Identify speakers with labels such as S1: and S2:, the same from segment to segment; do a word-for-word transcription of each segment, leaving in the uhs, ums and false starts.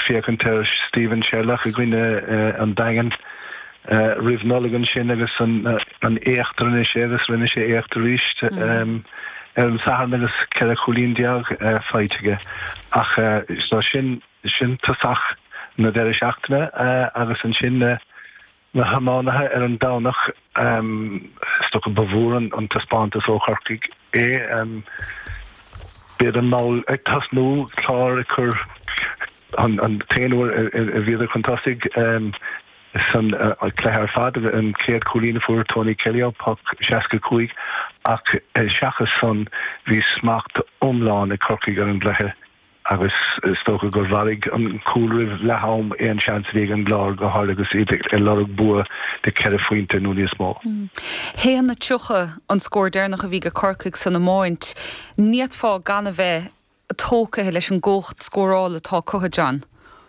S1: fiacantar Stephen Sherlock a gwine an dagan rih nolligan sin agus an éachtar is sé agus rinne sé éachtar ríist ar an sahan agus ceile cholín diag feitige ach sto sin sin tasach na deir seachtaine agus an sin na hamánathe ar an dánach sto go bhór an taspáanta ó charcaigh é bead an máil ag tas nó chlár chur an téanúir a bhíidir fantastic san cléthar fad an céad cholína fuair Tony Kelly pach seaca cuaig ach seachas san bhí smacht omláin i corcaigh ar an blethe agus stocha gur bharig an cúlrih lethám éon seans bhí an glár go hála agus iad i lorg bua de ceile faointe nó níos mó.
S2: Héan na tucha an scór déirnach a bhí go corcaigh san na máint, níiad fá gan a bheith a tócathe leis an ggócht scórála tá cotha John.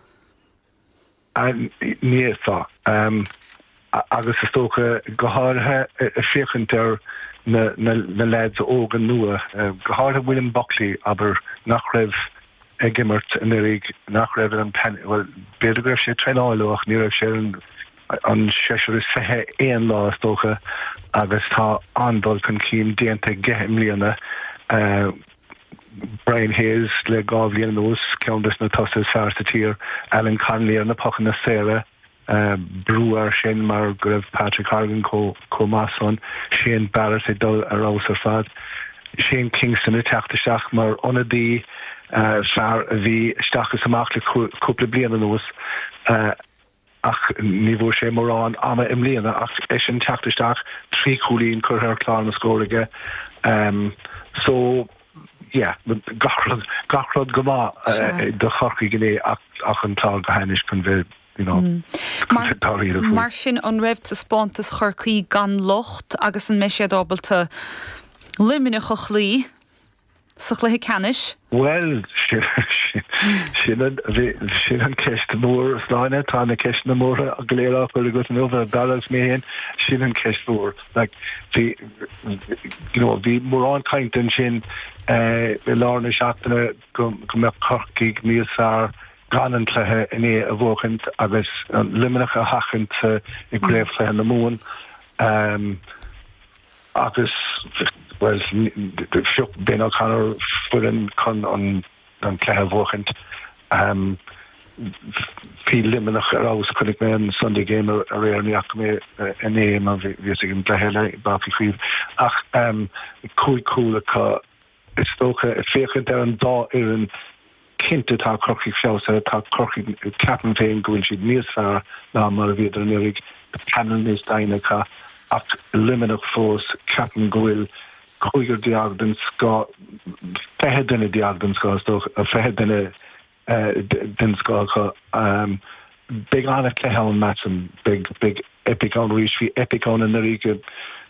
S1: Níiad fá. Agus is tócha go háirithe a féchantar na leids ógan nua. Go háirithe William Buckley aber nach raibh ag gimmert in irig nach raibh an pen well beidir go raibh sé treáileach ní raibh sé an seisiir is fethe éon lá is tócha agus tá andal chun cín déanta geim líana Brian Hayes le gábhlíon nós ceantas na tosas fearsta tír Alan Conley ar na pachan na Sarah breúar sin mar go raibh Patrick Hargan có Mason Shane Barrett é dul ar rás ar fad Shane Kingston i teachtasteach mar onadí fear a bhí stachas amach le cúpla bliana nós ach ní bhfuair sé mórrán ama im líana ach é sin teachtasteach trí cholín chur ar chlár na scóraige so yeah, gachrod gachrod go má de chorcaigh gné ach an tá go hainis chun bheith you know
S2: mar sin an raibh sa spántas chorcaí gan locht agus an meisiad ábalta limine cho chlí sa chluthe canis?
S1: Well, sin an ceist mór sláine tá na ceist na móra a gléirach go go nó a balas méhéin sin an ceist mór like the you know the mór an kaintin sin eh lárna seachtaine go me corcaigh níos fearr gan an chluthe in é a bhóchant agus an liminach a hachant i gréibh na mún agus well fiúch ben á canar fuan chun an an cléthe bhóchant hí liminach arás chunig mé an Sunday game a réir níach mé in é a bhí an cléthe baci chuomh ach cúig cúlacha is tócha féchant ar an dá ar an cinnte tá corcaigh seosa tá corcaigh ceapan féin go bhfuil siad níos fearr ná mar a bhíidir an irig ceann níos dainnecha ach liminach fós ceapan go bhfuil chuigur diagdan sá fethe duine diagdan sá a fethe duine den sá big anna cléthe an matcham big big epicán ríis hí epicán in na ríige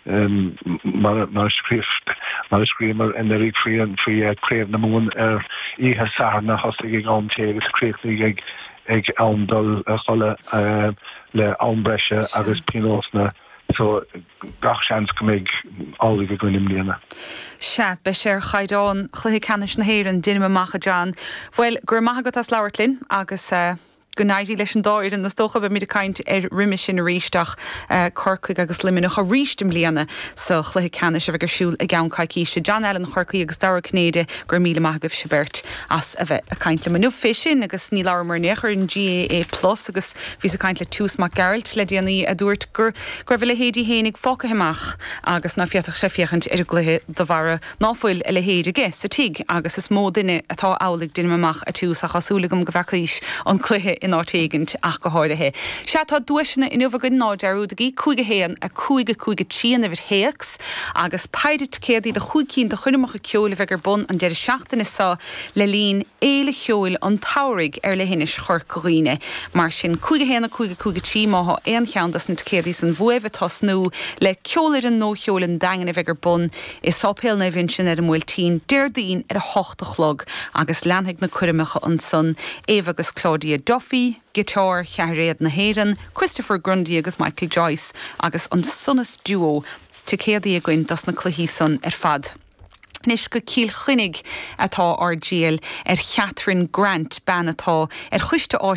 S1: mar skrift mar skrimer en der fri an fri kréf na moon er ihe sarna hostig ag amté agus kréfnig ag ag amdal cholle le ambrese agus pinosna so gachchans go méid álig a gonim líana.
S2: Se be sé chaidán chluhí canis na héireann duine macha John. Bhfuil gur maithagat as leabhartlinn agus go naidí leis an dáir an na stocha be mí caint ar riimi sin ríisteach corcaigh agus liminach a ríistim líana sa chluhí canis a bheith siúil a gceann caiiciise John Allen chorcaí agus dara cnéide gur míle maithagah sibert as a bheith a caint le manú fisin agus ní leabhar mar nechar an G A A plus agus bhís a caint le tús mac Geralt le déanaí a dúirt gur gur bhfuil le héadí hénig fóca himach agus na fiatach sé fiachant ar gluthe do bhara náfuil le héad ige sa tiig agus is mó duine atá álaigh duine amach a tús a chasúlagam go bhecíis an cluthe in átéigent ach go háirithe. Se tá dúisina in uha go náidearúdaí chuige héan a chuige chuige tíana a bhir héacs agus peidir céadaí de chuigcín de chuineach a ceola bheith gur bun an deidir seachtainna sa le lín éile cheoil an tairigh ar le hinis chorcaíine mar sin chuige héan a chuige chuige tí mátha éon cheandas na céadaí san bhuamh tá snú le ceolir an nócheolann dagan a bheith gur bun is sápéalna bhíonn sin ar an mhfuil tí déirdaín ar a hochtachlog agus leanthaigh na cuirimecha an son Éva agus Claudia Duffy, guitar chearréad na héireann, Christopher Grundy agus Michael Joyce agus an sunnas duo te céadaí a gcuin das na cluichí son ar fad. Nis go cíl chuinnig atá ar díal ar Catherine Grant ban atá ar chuiste áit